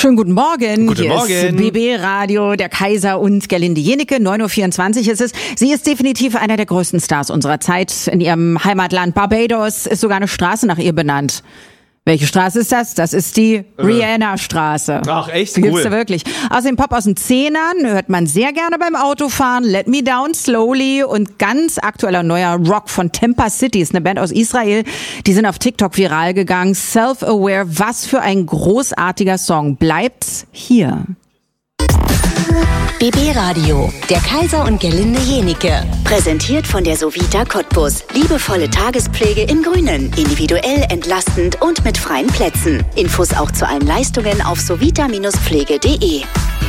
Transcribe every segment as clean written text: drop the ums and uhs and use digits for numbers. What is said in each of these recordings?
Schönen guten Morgen. Guten Morgen. Hier ist BB Radio, der Kaiser und Gerlinde Jenecke. 9.24 Uhr ist es. Sie ist definitiv einer der größten Stars unserer Zeit. In ihrem Heimatland Barbados ist sogar eine Straße nach ihr benannt. Welche Straße ist das? Das ist die Rihanna-Straße. Ach, echt? Die gibt's Cool. da wirklich. Außerdem Pop aus den Zehnern hört man sehr gerne beim Autofahren. Let Me Down Slowly und ganz aktueller neuer Rock von Tempa City, ist eine Band aus Israel. Die sind auf TikTok viral gegangen. Self-Aware, was für ein großartiger Song. Bleibt's hier. BB Radio, der Kaiser und Gerlinde Jenecke. Präsentiert von der Sovita Cottbus. Liebevolle Tagespflege im Grünen. Individuell, entlastend und mit freien Plätzen. Infos auch zu allen Leistungen auf sovita-pflege.de.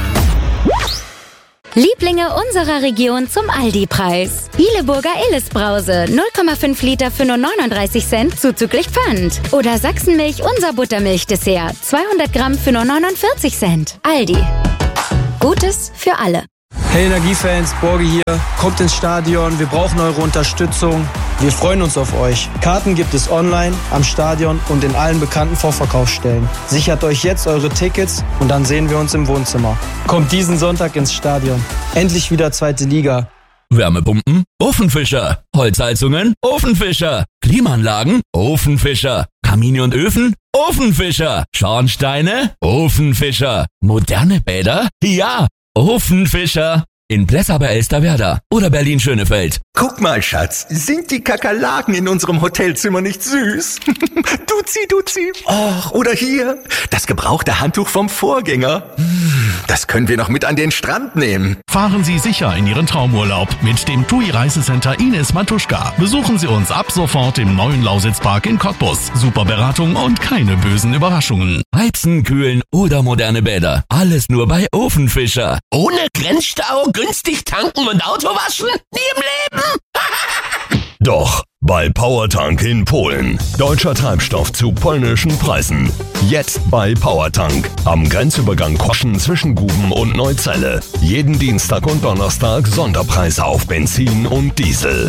Lieblinge unserer Region zum Aldi-Preis. Bieleburger Illes-Brause, 0,5 Liter für nur 39 Cent, zuzüglich Pfand. Oder Sachsenmilch, unser Buttermilch-Dessert, 200 Gramm für nur 49 Cent. Aldi. Gutes für alle. Hey Energiefans, Borge hier. Kommt ins Stadion, wir brauchen eure Unterstützung. Wir freuen uns auf euch. Karten gibt es online, am Stadion und in allen bekannten Vorverkaufsstellen. Sichert euch jetzt eure Tickets und dann sehen wir uns im Wohnzimmer. Kommt diesen Sonntag ins Stadion. Endlich wieder 2. Liga. Wärmepumpen? Ofenfischer. Holzheizungen? Ofenfischer. Klimaanlagen? Ofenfischer. Kamine und Öfen? Ofenfischer. Schornsteine? Ofenfischer. Moderne Bäder? Ja, Ofenfischer. In Plessa bei Elsterwerda oder Berlin-Schönefeld. Guck mal, Schatz, sind die Kakerlaken in unserem Hotelzimmer nicht süß? Duzi. Och, oder hier, das gebrauchte Handtuch vom Vorgänger. Das können wir noch mit an den Strand nehmen. Fahren Sie sicher in Ihren Traumurlaub mit dem TUI Reisecenter Ines Matuschka. Besuchen Sie uns ab sofort im neuen Lausitzpark in Cottbus. Super Beratung und keine bösen Überraschungen. Heizen, kühlen oder moderne Bäder. Alles nur bei Ofenfischer. Ohne Grenzstau, günstig tanken und Auto waschen? Nie im Leben! Doch, bei Powertank in Polen. Deutscher Treibstoff zu polnischen Preisen. Jetzt bei Powertank. Am Grenzübergang Kroschen zwischen Guben und Neuzelle. Jeden Dienstag und Donnerstag Sonderpreise auf Benzin und Diesel.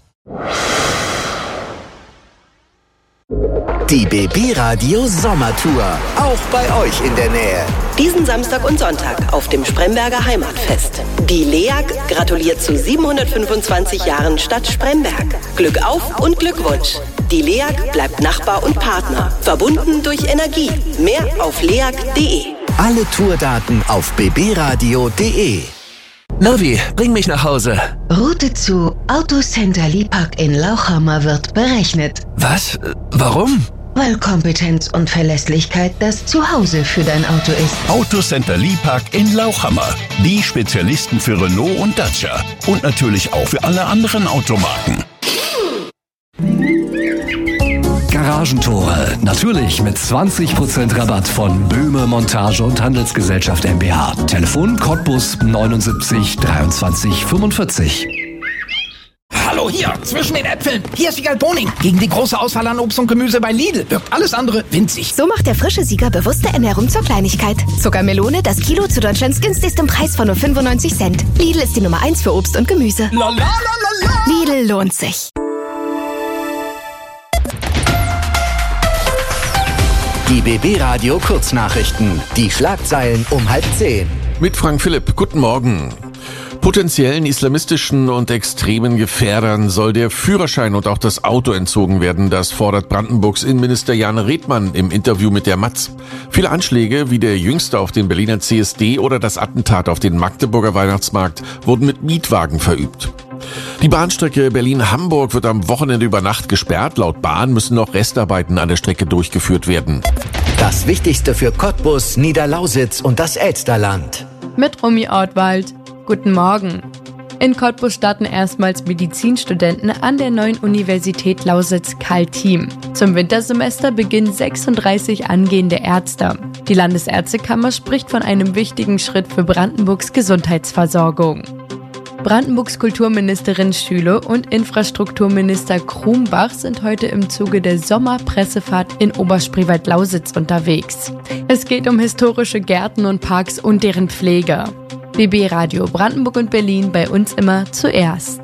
Die BB Radio Sommertour. Auch bei euch in der Nähe. Diesen Samstag und Sonntag auf dem Spremberger Heimatfest. Die LEAG gratuliert zu 725 Jahren Stadt Spremberg. Glück auf und Glückwunsch. Die LEAG bleibt Nachbar und Partner. Verbunden durch Energie. Mehr auf leag.de. Alle Tourdaten auf bbradio.de. Navi, bring mich nach Hause. Route zu Autocenter Lipak in Lauchhammer wird berechnet. Was? Warum? Weil Kompetenz und Verlässlichkeit das Zuhause für dein Auto ist. Autocenter Lipak in Lauchhammer. Die Spezialisten für Renault und Dacia. Und natürlich auch für alle anderen Automarken. Garagentore, natürlich mit 20% Rabatt von Böhme Montage und Handelsgesellschaft MbH. Telefon Cottbus 79 23 45. Hallo hier, zwischen den Äpfeln. Hier ist Wiegald Boning. Gegen die große Auswahl an Obst und Gemüse bei Lidl wirkt alles andere winzig. So macht der frische Sieger bewusste Ernährung zur Kleinigkeit. Zuckermelone, das Kilo zu Deutschlands günstigstem Preis von nur 95 Cent. Lidl ist die Nummer 1 für Obst und Gemüse. Lidl lohnt sich. Die BB Radio Kurznachrichten. Die Schlagzeilen um 9:30. Mit Frank Philipp. Guten Morgen. Potenziellen islamistischen und extremen Gefährdern soll der Führerschein und auch das Auto entzogen werden. Das fordert Brandenburgs Innenminister Jan Redmann im Interview mit der Matz. Viele Anschläge, wie der jüngste auf den Berliner CSD oder das Attentat auf den Magdeburger Weihnachtsmarkt, wurden mit Mietwagen verübt. Die Bahnstrecke Berlin-Hamburg wird am Wochenende über Nacht gesperrt. Laut Bahn müssen noch Restarbeiten an der Strecke durchgeführt werden. Das Wichtigste für Cottbus, Niederlausitz und das Elsterland. Mit Romy Ortwald. Guten Morgen. In Cottbus starten erstmals Medizinstudenten an der neuen Universität Lausitz-Kaltim. Zum Wintersemester beginnen 36 angehende Ärzte. Die Landesärztekammer spricht von einem wichtigen Schritt für Brandenburgs Gesundheitsversorgung. Brandenburgs Kulturministerin Schüle und Infrastrukturminister Krumbach sind heute im Zuge der Sommerpressefahrt in Oberspreewald-Lausitz unterwegs. Es geht um historische Gärten und Parks und deren Pflege. BB Radio Brandenburg und Berlin, bei uns immer zuerst.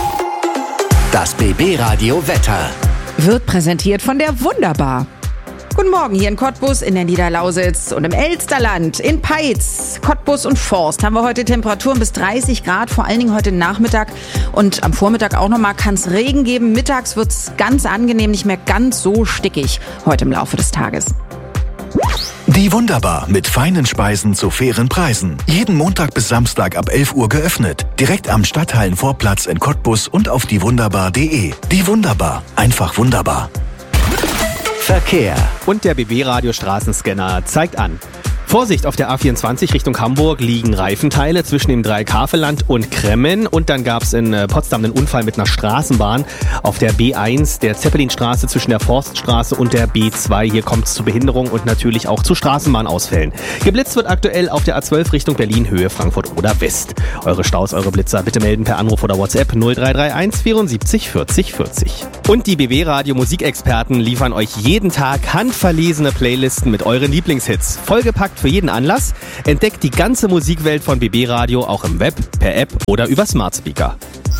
Das BB Radio Wetter wird präsentiert von der Wunderbar. Guten Morgen hier in Cottbus, in der Niederlausitz und im Elsterland, in Peitz, Cottbus und Forst haben wir heute Temperaturen bis 30 Grad, vor allen Dingen heute Nachmittag und am Vormittag auch nochmal kann es Regen geben. Mittags wird es ganz angenehm, nicht mehr ganz so stickig heute im Laufe des Tages. Die Wunderbar mit feinen Speisen zu fairen Preisen. Jeden Montag bis Samstag ab 11 Uhr geöffnet. Direkt am Stadthallenvorplatz in Cottbus und auf diewunderbar.de. Die Wunderbar. Einfach wunderbar. Verkehr. Und der BB-Radio-Straßenscanner zeigt an. Vorsicht, auf der A24 Richtung Hamburg liegen Reifenteile zwischen dem Dreieck-Havelland und Kremmen. Und dann gab es in Potsdam einen Unfall mit einer Straßenbahn auf der B1, der Zeppelinstraße zwischen der Forststraße und der B2. Hier kommt es zu Behinderung und natürlich auch zu Straßenbahnausfällen. Geblitzt wird aktuell auf der A12 Richtung Berlin, Höhe Frankfurt oder West. Eure Staus, eure Blitzer bitte melden per Anruf oder WhatsApp 0331 74 40 40. Und die BB-Radio Musikexperten liefern euch jeden Tag handverlesene Playlisten mit euren Lieblingshits. Vollgepackt für jeden Anlass. Entdeckt die ganze Musikwelt von BB Radio auch im Web, per App oder über Smart Speaker.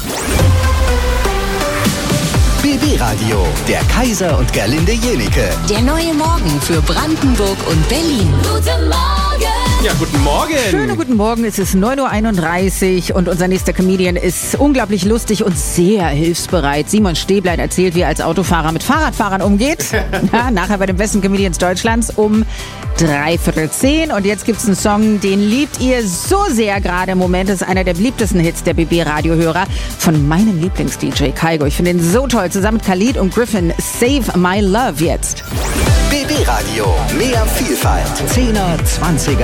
BB Radio, der Kaiser und Gerlinde Jenike. Der neue Morgen für Brandenburg und Berlin. Guten Morgen! Ja, guten Morgen! Schönen guten Morgen, es ist 9.31 Uhr und unser nächster Comedian ist unglaublich lustig und sehr hilfsbereit. Simon Stäblein erzählt, wie er als Autofahrer mit Fahrradfahrern umgeht. Ja, nachher bei den besten Comedians Deutschlands um 9:45. Und jetzt gibt's einen Song, den liebt ihr so sehr gerade im Moment. Das ist einer der beliebtesten Hits der BB-Radio-Hörer von meinem Lieblings-DJ Kaigo. Ich finde ihn so toll. Zusammen mit Khalid und Griffin, Save My Love jetzt. BB Radio, mehr Vielfalt. 10er, 20er